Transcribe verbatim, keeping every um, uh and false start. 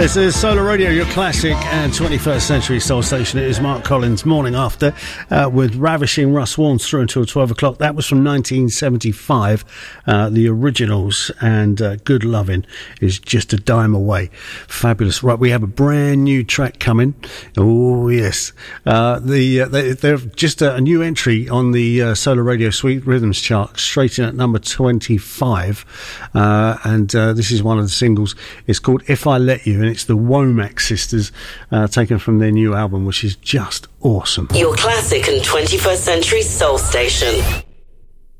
This is Solar Radio, your classic and twenty-first century soul station. It is Mark Collins, morning after, uh, with Ravishing Russ Warnes through until twelve o'clock. That was from nineteen seventy-five, uh, the originals, and uh, Good Lovin' is just a dime away. Fabulous. Right, we have a brand new track coming. Oh, yes. Uh, the uh, they, they're just a, a new entry on the uh, Solar Radio Sweet Rhythms chart, straight in at number twenty-five. Uh, and uh, this is one of the singles. It's called If I Let You, and it's the Womack Sisters, uh, taken from their new album, which is just awesome. Your classic and twenty-first century soul station.